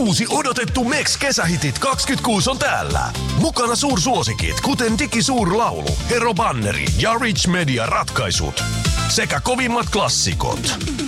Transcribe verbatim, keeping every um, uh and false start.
Uusi odotettu Mex-kesähitit kaksikymmentäkuusi on täällä. Mukana suursuosikit, kuten Digisuurlaulu, Hero Banneri ja Rich Media ratkaisut. Sekä kovimmat klassikot.